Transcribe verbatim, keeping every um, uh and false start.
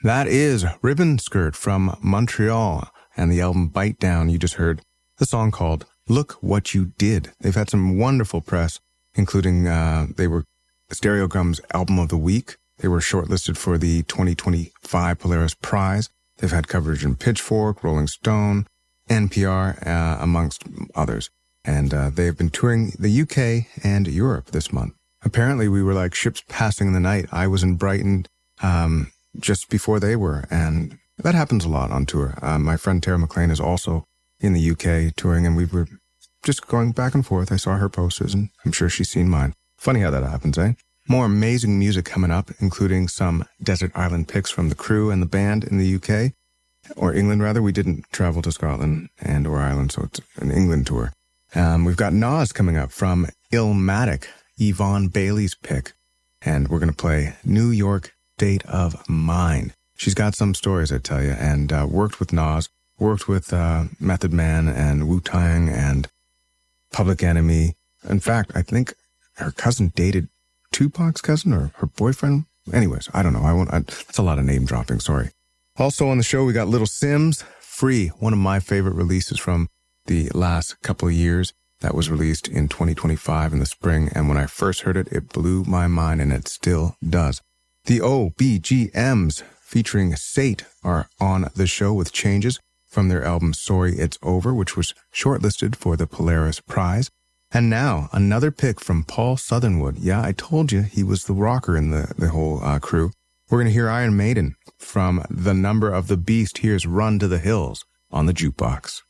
That is Ribbon Skirt from Montreal, and the album Bite Down. You just heard the song called Look What You Did. They've had some wonderful press, including uh, they were Stereogum's Album of the Week. They were shortlisted for the twenty twenty-five Polaris Prize. They've had coverage in Pitchfork, Rolling Stone, N P R, uh, amongst others. And uh, they have been touring the U K and Europe this month. Apparently, we were like ships passing in the night. I was in Brighton um, just before they were, and that happens a lot on tour. Uh, my friend Tara McLean is also in the U K touring, and we were just going back and forth. I saw her posters, and I'm sure she's seen mine. Funny how that happens, eh? More amazing music coming up, including some Desert Island picks from the crew and the band in the U K, or England rather. We didn't travel to Scotland and or Ireland, so it's an England tour. Um, we've got Nas coming up from Illmatic, Yvonne Bailey's pick, and we're going to play New York State of Mind. She's got some stories, I tell you, and uh, worked with Nas, worked with uh, Method Man and Wu-Tang and Public Enemy. In fact, I think her cousin dated Tupac's cousin or her boyfriend. Anyways, I don't know. I won't. I, that's a lot of name dropping. Sorry. Also on the show, we got Little Sims, Free, one of my favorite releases from the last couple of years. That was released in twenty twenty-five in the spring, and when I first heard it, it blew my mind, and it still does. The O B G Ms, featuring Sate, are on the show with changes from their album Sorry It's Over, which was shortlisted for the Polaris Prize. And now, another pick from Paul Southernwood. Yeah, I told you he was the rocker in the, the whole uh, crew. We're going to hear Iron Maiden from The Number of the Beast. Here's Run to the Hills on the Jukebox.